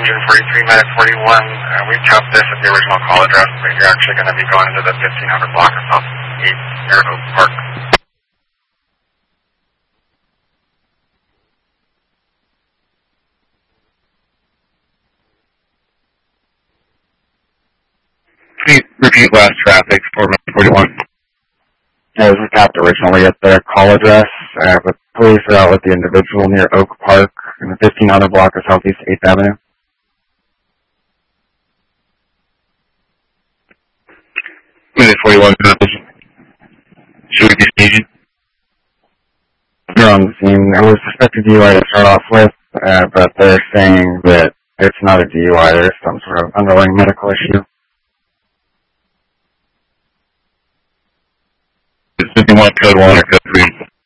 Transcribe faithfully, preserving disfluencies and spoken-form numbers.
engine forty-three, minute forty-one. Uh, we kept this at the original call address, but you're actually going to be going into the fifteen hundred block of South eight near Oak Park. Please repeat last traffic for minute forty-one. Yeah, it was capped originally at the call address, uh, but police are out with the individual near Oak Park in the fifteen hundred block of Southeast eighth Avenue. Minute forty-one, should we be staging? You're on the scene. It was suspected D U I to start off with, uh, but they're saying that it's not a D U I. There's some sort of underlying medical issue. Is fifty-one code one or code three?